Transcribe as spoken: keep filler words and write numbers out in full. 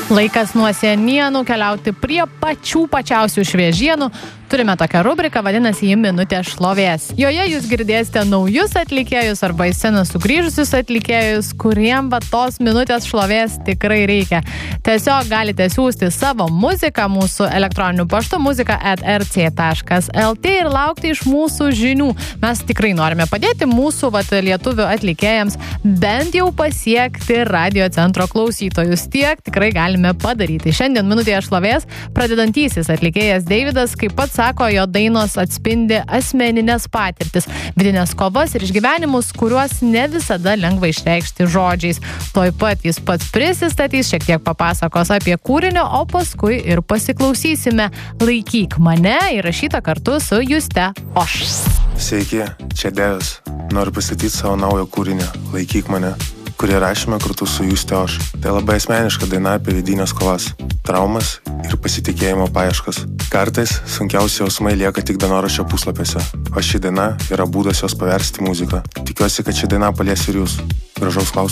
Laikas nuo senienų keliauti prie pačių pačiausių šviežienų. Turime tokią rubriką, vadinasi, minutė šlovės. Joje jūs girdėsite naujus atlikėjus arba į sceną sugrįžusius atlikėjus, kuriem va tos minutės šlovės tikrai reikia. Tiesiog galite siųsti savo muziką mūsų elektroniniu paštu muzika at r c taškas l t ir laukti iš mūsų žinių. Mes tikrai norime padėti mūsų vat, lietuvių atlikėjams bent jau pasiekti radio centro klausytojus. Tiek tikrai galime padaryti. Šiandien minutėje šlovės pradedantysis atlikėjas Deividas, kaip pats sako, jo dainos atspindi asmeninės patirtis, vidinės kovas ir išgyvenimus, kuriuos ne visada lengva išreikšti žodžiais. Tuoj pat jis pats prisistatys, šiek tiek papasakos apie kūrinio, o paskui ir pasiklausysime Laikyk mane, įrašyta kartu su Juste Oš. Sveiki, čia Devis. Noriu pristatyti savo naują kūrinį Laikyk mane, kurį rašėme kartu su Juste Oš. Tai labai asmeniška daina apie vidinės kovas, traumas ir pasitikėjimo paieškas. Kartais sunkiausi jausmai lieka tik dienoraščio puslapiuose, o ši daina yra būdas jos paversti muziką. Tikiuosi, kad ši daina palies ir jūs. Gražaus klausimų.